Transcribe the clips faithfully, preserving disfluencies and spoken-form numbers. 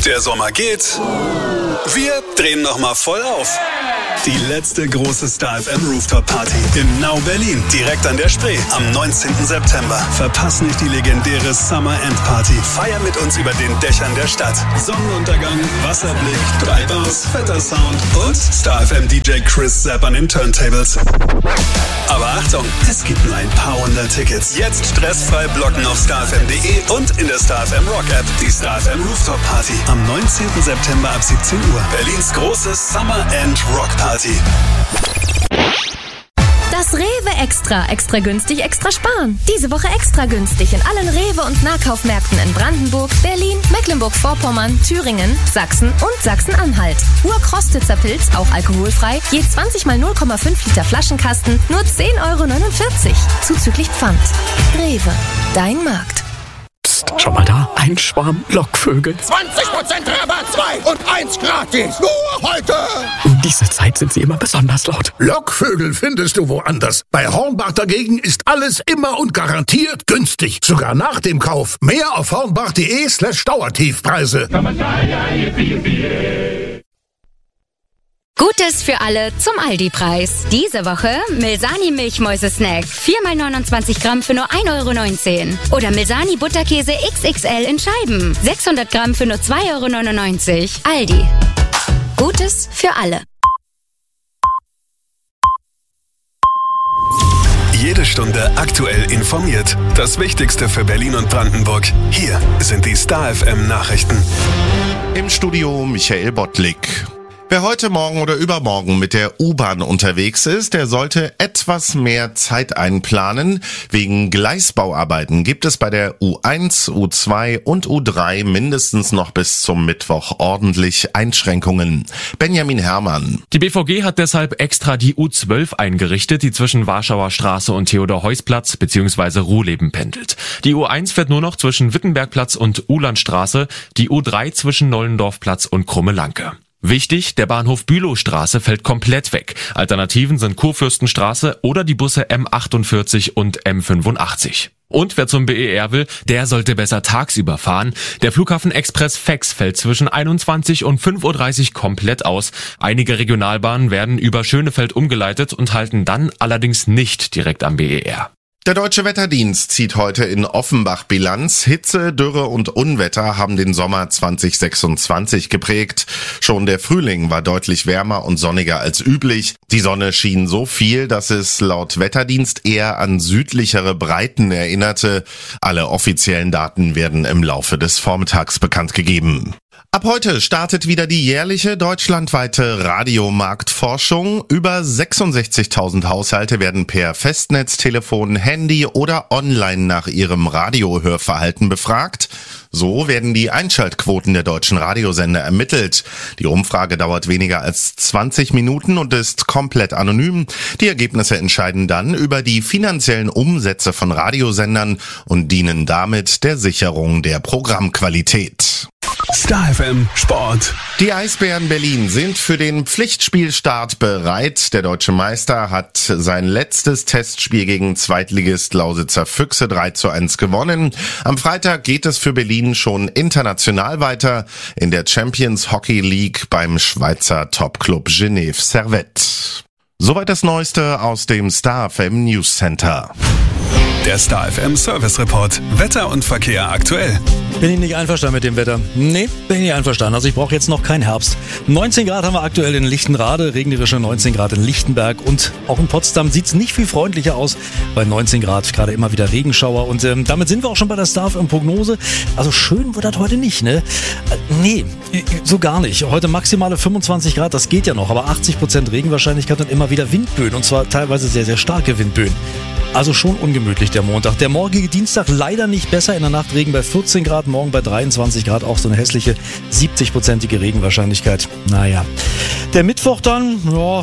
Der Sommer geht. Wir drehen nochmal voll auf. Die letzte große Star F M Rooftop Party im Now Berlin, direkt an der Spree, am neunzehnten September. Verpass nicht die legendäre Summer End Party. Feier mit uns über den Dächern der Stadt. Sonnenuntergang, Wasserblick, Treibhaus, fetter Sound und Star F M D J Chris Zapp an den Turntables. Aber Achtung, es gibt nur ein paar hundert Tickets. Jetzt stressfrei blocken auf starfm punkt de und in der Star F M Rock App. Die Star F M Rooftop Party am neunzehnten September ab siebzehn Uhr. Berlins große Summer End Rock Party. Das Rewe Extra. Extra günstig, extra sparen. Diese Woche extra günstig in allen Rewe- und Nahkaufmärkten in Brandenburg, Berlin, Mecklenburg-Vorpommern, Thüringen, Sachsen und Sachsen-Anhalt. Urkrostitzer Pilz, auch alkoholfrei, je zwanzig mal null Komma fünf Liter Flaschenkasten, nur zehn Euro neunundvierzig. Zuzüglich Pfand. Rewe, dein Markt. Psst, schau mal da, ein Schwarm Lockvögel. zwanzig Prozent Rabatt, zwei und eins gratis. Nur heute. Um diese Zeit sind sie immer besonders laut. Lockvögel findest du woanders. Bei Hornbach dagegen ist alles immer und garantiert günstig. Sogar nach dem Kauf. Mehr auf hornbach.de slash Dauertiefpreise. Gutes für alle zum Aldi-Preis. Diese Woche Milsani Milchmäuse-Snack. vier mal neunundzwanzig Gramm für nur ein Euro neunzehn. Oder Milsani Butterkäse X X L in Scheiben. sechshundert Gramm für nur zwei Euro neunundneunzig. Aldi. Gutes für alle. Jede Stunde aktuell informiert. Das Wichtigste für Berlin und Brandenburg. Hier sind die Star F M Nachrichten. Im Studio Michael Bottlik. Wer heute, morgen oder übermorgen mit der U-Bahn unterwegs ist, der sollte etwas mehr Zeit einplanen. Wegen Gleisbauarbeiten gibt es bei der U eins, U zwei und U drei mindestens noch bis zum Mittwoch ordentlich Einschränkungen. Benjamin Herrmann. Die B V G hat deshalb extra die U zwölf eingerichtet, die zwischen Warschauer Straße und Theodor-Heuss-Platz bzw. Ruhleben pendelt. Die U eins fährt nur noch zwischen Wittenbergplatz und Uhlandstraße, die U drei zwischen Nollendorfplatz und Krumme-Lanke. Wichtig, der Bahnhof Bülowstraße fällt komplett weg. Alternativen sind Kurfürstenstraße oder die Busse M achtundvierzig und M fünfundachtzig. Und wer zum B E R will, der sollte besser tagsüber fahren. Der Flughafen Express Fex fällt zwischen einundzwanzig und fünf Uhr dreißig komplett aus. Einige Regionalbahnen werden über Schönefeld umgeleitet und halten dann allerdings nicht direkt am B E R. Der Deutsche Wetterdienst zieht heute in Offenbach Bilanz. Hitze, Dürre und Unwetter haben den Sommer zwanzig sechsundzwanzig geprägt. Schon der Frühling war deutlich wärmer und sonniger als üblich. Die Sonne schien so viel, dass es laut Wetterdienst eher an südlichere Breiten erinnerte. Alle offiziellen Daten werden im Laufe des Vormittags bekannt gegeben. Ab heute startet wieder die jährliche deutschlandweite Radiomarktforschung. Über sechsundsechzigtausend Haushalte werden per Festnetz, Telefon, Handy oder online nach ihrem Radiohörverhalten befragt. So werden die Einschaltquoten der deutschen Radiosender ermittelt. Die Umfrage dauert weniger als zwanzig Minuten und ist komplett anonym. Die Ergebnisse entscheiden dann über die finanziellen Umsätze von Radiosendern und dienen damit der Sicherung der Programmqualität. Star F M Sport. Die Eisbären Berlin sind für den Pflichtspielstart bereit. Der deutsche Meister hat sein letztes Testspiel gegen Zweitligist Lausitzer Füchse drei zu eins gewonnen. Am Freitag geht es für Berlin schon international weiter in der Champions Hockey League beim Schweizer Topclub Genève Servette. Soweit das Neueste aus dem Star F M News Center. Der Star F M Service Report. Wetter und Verkehr aktuell. Bin ich nicht einverstanden mit dem Wetter. Nee, bin ich nicht einverstanden. Also ich brauche jetzt noch keinen Herbst. neunzehn Grad haben wir aktuell in Lichtenrade, regnerische neunzehn Grad in Lichtenberg und auch in Potsdam sieht es nicht viel freundlicher aus. Bei neunzehn Grad gerade immer wieder Regenschauer und ähm, damit sind wir auch schon bei der Star F M Prognose. Also schön wird das heute nicht, ne? Äh, nee, so gar nicht. Heute maximale fünfundzwanzig Grad, das geht ja noch, aber achtzig Prozent Regenwahrscheinlichkeit und immer wieder Windböen und zwar teilweise sehr, sehr starke Windböen. Also schon ungemütlich der Montag. Der morgige Dienstag leider nicht besser. In der Nacht Regen bei vierzehn Grad, morgen bei dreiundzwanzig Grad. Auch so eine hässliche siebzig-prozentige Regenwahrscheinlichkeit. Naja. Der Mittwoch dann, ja,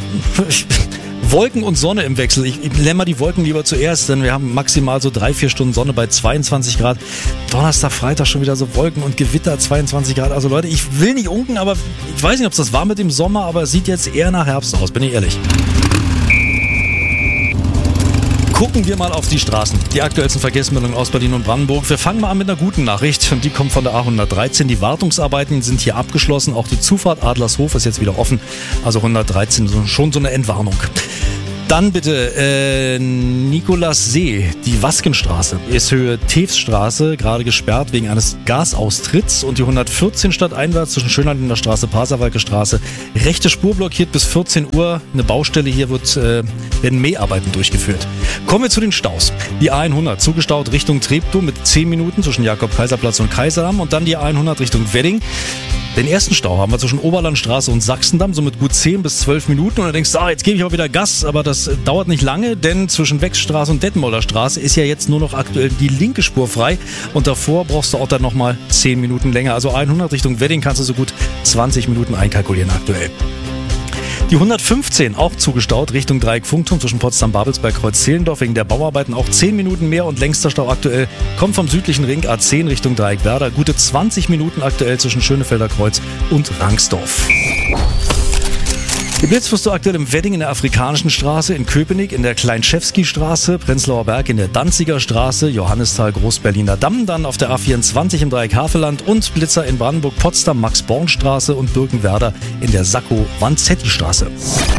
Wolken und Sonne im Wechsel. Ich, ich lämmer die Wolken lieber zuerst, denn wir haben maximal so drei, vier Stunden Sonne bei zweiundzwanzig Grad. Donnerstag, Freitag schon wieder so Wolken und Gewitter, zweiundzwanzig Grad. Also Leute, ich will nicht unken, aber ich weiß nicht, ob es das war mit dem Sommer, aber es sieht jetzt eher nach Herbst aus, bin ich ehrlich. Gucken wir mal auf die Straßen. Die aktuellsten Verkehrsmeldungen aus Berlin und Brandenburg. Wir fangen mal an mit einer guten Nachricht. Und die kommt von der A hundertdreizehn. Die Wartungsarbeiten sind hier abgeschlossen. Auch die Zufahrt Adlershof ist jetzt wieder offen. Also hundertdreizehn, schon so eine Entwarnung. Dann bitte äh, Nikolassee, die Waskenstraße ist Höhe Teefsstraße, gerade gesperrt wegen eines Gasaustritts, und die hundertvierzehn stadteinwärts zwischen Schönlandiner Straße, Pasewalker Straße, rechte Spur blockiert bis vierzehn Uhr, eine Baustelle, hier wird, äh, werden Mäharbeiten durchgeführt. Kommen wir zu den Staus. Die A hundert zugestaut Richtung Treptow mit zehn Minuten zwischen Jakob-Kaiser-Platz und Kaiserdamm, und dann die A hundert Richtung Wedding. Den ersten Stau haben wir zwischen Oberlandstraße und Sachsendamm, so mit gut zehn bis zwölf Minuten. Und dann denkst du, ah, jetzt gebe ich auch wieder Gas, aber das dauert nicht lange, denn zwischen Wechsstraße und Detmolder Straße ist ja jetzt nur noch aktuell die linke Spur frei. Und davor brauchst du auch dann nochmal zehn Minuten länger. Also hundert Richtung Wedding kannst du so gut zwanzig Minuten einkalkulieren aktuell. Die hundertfünfzehn auch zugestaut Richtung Dreieck Funkturm zwischen Potsdam-Babelsberg, Kreuz-Zehlendorf wegen der Bauarbeiten auch zehn Minuten mehr, und längster Stau aktuell kommt vom südlichen Ring A zehn Richtung Dreieck Werder. Gute zwanzig Minuten aktuell zwischen Schönefelder Kreuz und Rangsdorf. Geblitzt wirst du aktuell im Wedding in der Afrikanischen Straße, in Köpenick in der Kleinschewski-Straße, Prenzlauer Berg in der Danziger Straße, Johannisthal, Großberliner Damm, dann auf der A vierundzwanzig im Dreieck Havelland und Blitzer in Brandenburg, Potsdam, Max-Born-Straße und Birkenwerder in der Sacco-Vanzetti-Straße.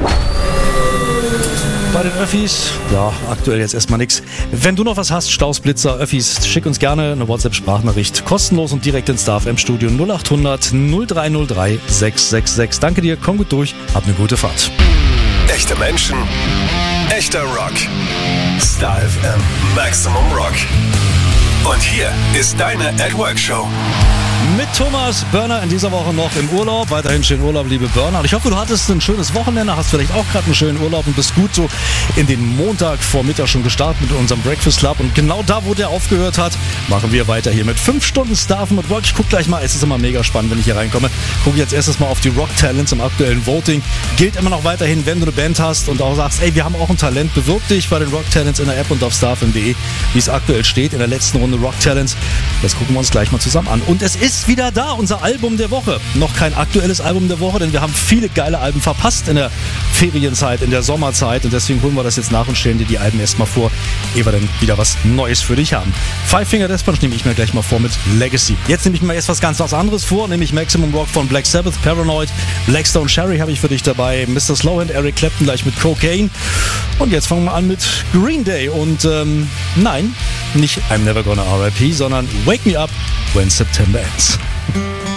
Bei den Öffis, ja, aktuell jetzt erstmal nix. Wenn du noch was hast, Staus, Blitzer, Öffis, schick uns gerne eine WhatsApp-Sprachnachricht. Kostenlos und direkt ins Star F M-Studio null acht hundert null drei null drei sechs sechs sechs. Danke dir, komm gut durch, hab eine gute Fahrt. Echte Menschen, echter Rock. Star F M Maximum Rock. Und hier ist deine At Work Show. Mit Thomas Börner in dieser Woche noch im Urlaub. Weiterhin schönen Urlaub, liebe Börner. Und ich hoffe, du hattest ein schönes Wochenende, hast vielleicht auch gerade einen schönen Urlaub und bist gut so in den Montag vor Mittag schon gestartet mit unserem Breakfast Club. Und genau da, wo der aufgehört hat, machen wir weiter hier mit fünf Stunden Star F M at Work. Ich guck gleich mal, es ist immer mega spannend, wenn ich hier reinkomme. Gucke jetzt erstes Mal auf die Rock Talents im aktuellen Voting. Gilt immer noch weiterhin, wenn du eine Band hast und auch sagst, ey, wir haben auch ein Talent, bewirb dich bei den Rock Talents in der App und auf starfm punkt de, wie es aktuell steht in der letzten Runde Rock Talents. Das gucken wir uns gleich mal zusammen an. Und es ist wieder da, unser Album der Woche. Noch kein aktuelles Album der Woche, denn wir haben viele geile Alben verpasst in der Ferienzeit, in der Sommerzeit, und deswegen holen wir das jetzt nach und stellen dir die Alben erstmal vor, ehe wir dann wieder was Neues für dich haben. Five Finger Death Punch nehme ich mir gleich mal vor mit Legacy. Jetzt nehme ich mir erst was ganz was anderes vor, nämlich Maximum Rock von Black Sabbath, Paranoid, Blackstone Cherry habe ich für dich dabei, Mister Slowhand, Eric Clapton gleich mit Cocaine, und jetzt fangen wir an mit Green Day und ähm, nein, nicht I'm Never Gonna R I P, sondern Wake Me Up When September Ends.